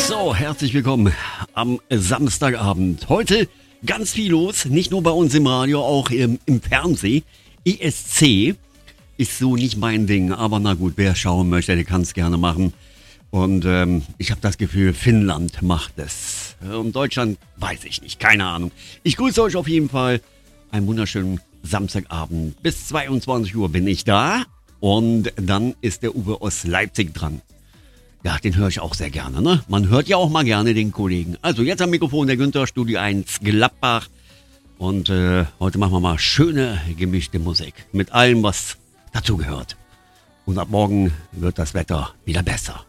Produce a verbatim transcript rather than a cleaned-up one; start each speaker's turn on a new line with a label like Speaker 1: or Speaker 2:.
Speaker 1: So, herzlich willkommen am Samstagabend. Heute ganz viel los, nicht nur bei uns im Radio, auch im, im Fernsehen. E S C ist so nicht mein Ding, aber na gut, wer schauen möchte, der kann es gerne machen. Und ähm, ich habe das Gefühl, Finnland macht es. Und Deutschland weiß ich nicht, keine Ahnung. Ich grüße euch auf jeden Fall. Einen wunderschönen Samstagabend. Bis zweiundzwanzig Uhr bin ich da. Und dann ist der Uwe aus Leipzig dran. Ja, den höre ich auch sehr gerne, ne? Man hört ja auch mal gerne den Kollegen. Also jetzt am Mikrofon der Günther, Studio eins Gladbach. Und äh, heute machen wir mal schöne, gemischte Musik. Mit allem, was dazu gehört. Und ab morgen wird das Wetter wieder besser.